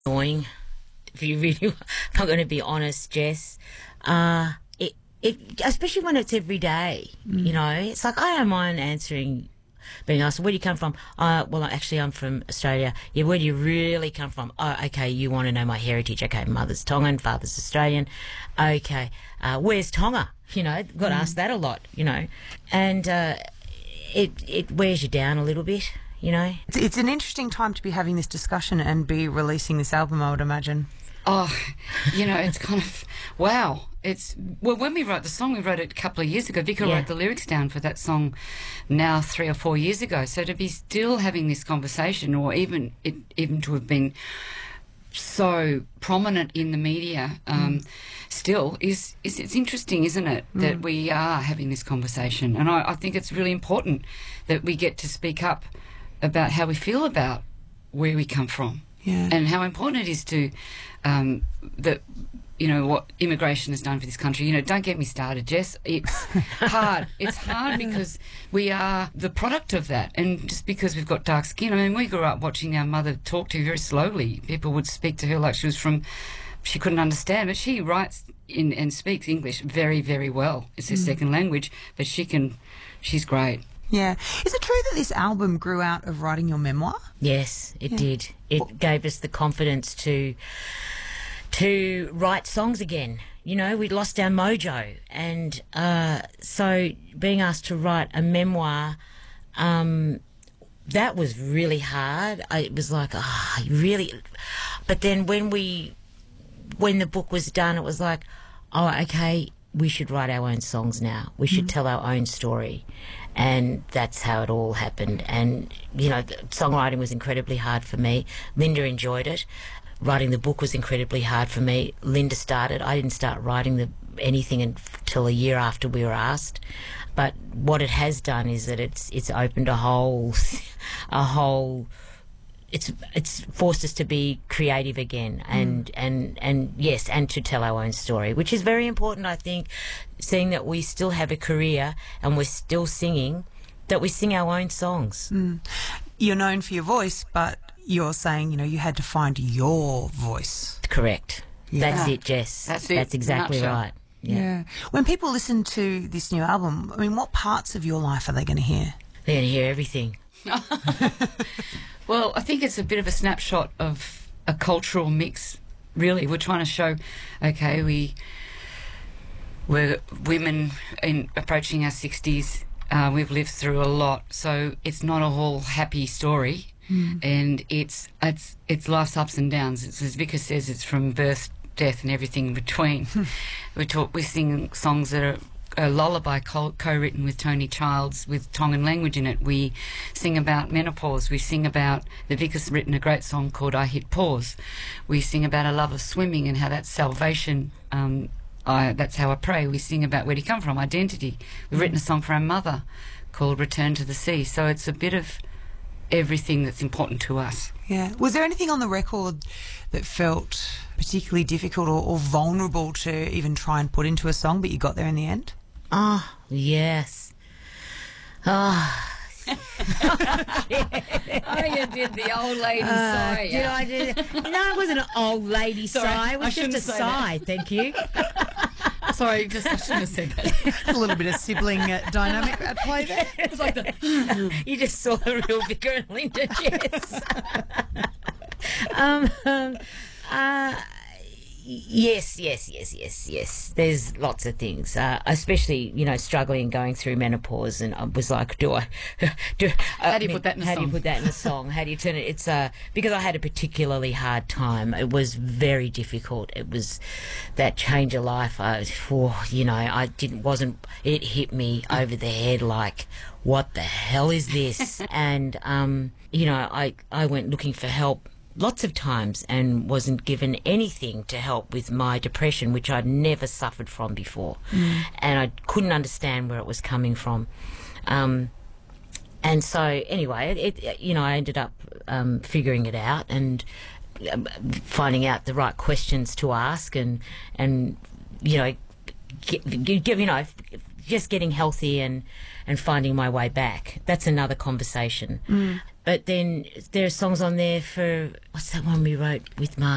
annoying. If you really, if I'm going to be honest, Jess, especially when it's every day, you know, it's like I don't mind answering, being asked, where do you come from? Well, actually, I'm from Australia. Yeah, where do you really come from? Oh, okay, you want to know my heritage. Okay, mother's Tongan, father's Australian. Okay, where's Tonga? You know, got to ask that a lot, you know. And it wears you down a little bit, you know. It's an interesting time to be having this discussion and be releasing this album, I would imagine. Oh, you know, it's kind of, wow. Well, when we wrote the song, we wrote it a couple of years ago. Vika wrote the lyrics down for that song now 3 or 4 years ago. So to be still having this conversation, or even to have been so prominent in the media, still it's interesting, isn't it, that we are having this conversation. And I think it's really important that we get to speak up about how we feel about where we come from. Yeah. And how important it is to that, you know, what immigration has done for this country. You know, don't get me started, Jess. It's hard. It's hard because we are the product of that. And just because we've got dark skin, I mean, we grew up watching our mother talk to very slowly. People would speak to her like she couldn't understand, but she writes and speaks English very, very well. It's her second language, but she's great. Yeah. Is it true that this album grew out of writing your memoir? Yes, it did. It gave us the confidence to write songs again. You know, we'd lost our mojo. And so being asked to write a memoir, that was really hard. It was like, really... But then when the book was done, it was like, oh, okay, we should write our own songs now. We should tell our own story. And that's how it all happened. And, you know, songwriting was incredibly hard for me. Linda enjoyed it. Writing the book was incredibly hard for me. Linda started. I didn't start writing anything until a year after we were asked. But what it has done is that it's opened a whole it's forced us to be creative again and yes, and to tell our own story, which is very important, I think, seeing that we still have a career and we're still singing, that we sing our own songs. You're known for your voice, but you're saying, you know, you had to find your voice. Correct. Yeah. That's it, Jess. That's it. That's exactly right. Yeah. When people listen to this new album, I mean, what parts of your life are they going to hear? They're going to hear everything. Well, I think it's a bit of a snapshot of a cultural mix, really. We're trying to show, okay, we're women approaching our 60s. We've lived through a lot, so it's not a whole happy story. And it's life's ups and downs. It's, as Vika says, it's from birth, death, and everything in between. We sing songs that are a lullaby co-written with Tony Childs with Tongan language in it. We sing about menopause. We sing about, the Vika's written a great song called I Hit Pause. We sing about a love of swimming and how that's salvation. That's how I pray. We sing about where do you come from, identity. We've written a song for our mother called Return to the Sea. So it's a bit of everything that's important to us. Yeah. Was there anything on the record that felt particularly difficult or vulnerable to even try and put into a song, but you got there in the end? Oh, yes. Oh, Oh, you did the old lady sigh. did I do that? No, it wasn't an old lady sigh. It was just a sigh. Thank you. Sorry, I shouldn't have said that. A little bit of sibling dynamic at play there. It's like the... You just saw the real Vika and Linda, Jess. Yes. There's lots of things, especially, you know, struggling and going through menopause. And I was like, how do you put that in a song? How do you put that in a song? How do you turn it? It's because I had a particularly hard time. It was very difficult. It was that change of life. It hit me over the head like, what the hell is this? And you know, I went looking for help lots of times and wasn't given anything to help with my depression, which I'd never suffered from before. And I couldn't understand where it was coming from. And so anyway, I ended up figuring it out and finding out the right questions to ask and just getting healthy and finding my way back. That's another conversation. But then there are songs on there for, what's that one we wrote with Mark?